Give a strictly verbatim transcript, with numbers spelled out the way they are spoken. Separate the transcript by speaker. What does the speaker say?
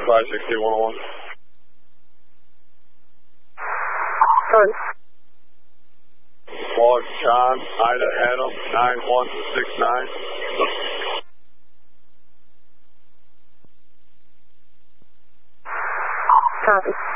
Speaker 1: five six two one oh one.
Speaker 2: Sorry.
Speaker 1: Log John, Ida Adam, nine one six nine.
Speaker 2: Copy.